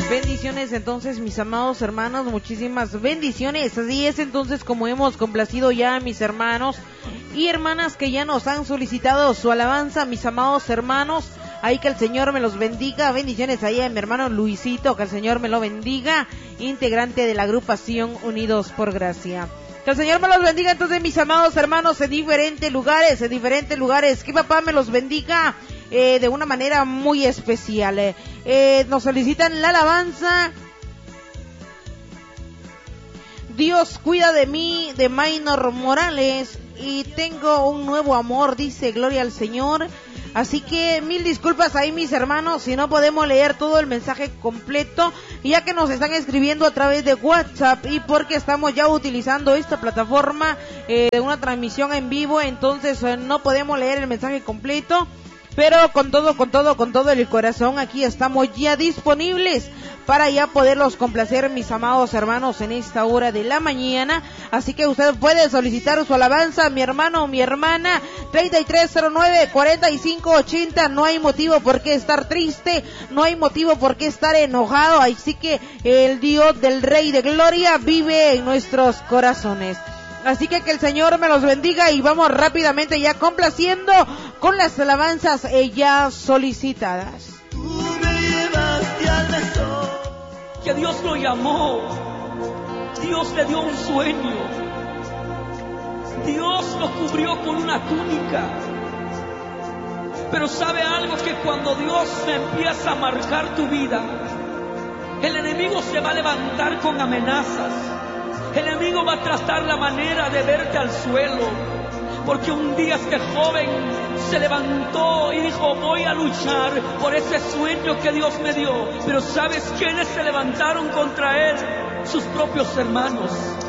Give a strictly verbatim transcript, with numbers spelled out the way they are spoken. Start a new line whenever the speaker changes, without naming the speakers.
Bendiciones entonces, mis amados hermanos, muchísimas bendiciones. Así es entonces como hemos complacido ya a mis hermanos y hermanas que ya nos han solicitado su alabanza, mis amados hermanos. Ahí que el Señor me los bendiga. Bendiciones ahí a mi hermano Luisito, que el Señor me lo bendiga, integrante de la agrupación Unidos por Gracia. Que el Señor me los bendiga entonces, mis amados hermanos, en diferentes lugares, en diferentes lugares. Que papá me los bendiga eh, de una manera muy especial. Eh. Eh, nos solicitan la alabanza. Dios cuida de mí, de Maynor Morales, y tengo un nuevo amor, dice, gloria al Señor. Así que mil disculpas ahí, mis hermanos, si no podemos leer todo el mensaje completo, ya que nos están escribiendo a través de WhatsApp y porque estamos ya utilizando esta plataforma eh, de una transmisión en vivo, entonces eh, no podemos leer el mensaje completo. Pero con todo, con todo, con todo el corazón, aquí estamos ya disponibles para ya poderlos complacer, mis amados hermanos, en esta hora de la mañana. Así que usted puede solicitar su alabanza, mi hermano o mi hermana, treinta y tres cero nueve, cuarenta y cinco ochenta. No hay motivo por qué estar triste, no hay motivo por qué estar enojado. Así que el Dios del Rey de Gloria vive en nuestros corazones. Así que que el Señor me los bendiga y vamos rápidamente ya complaciendo con las alabanzas eh, ya solicitadas.
Tú me llevaste al desorden.
Que Dios lo llamó, Dios le dio un sueño, Dios lo cubrió con una túnica. Pero sabe algo, que cuando Dios empieza a marcar tu vida, el enemigo se va a levantar con amenazas. El enemigo va a tratar la manera de verte al suelo, porque un día este joven se levantó y dijo: voy a luchar por ese sueño que Dios me dio. Pero ¿sabes quiénes se levantaron contra él? Sus propios hermanos.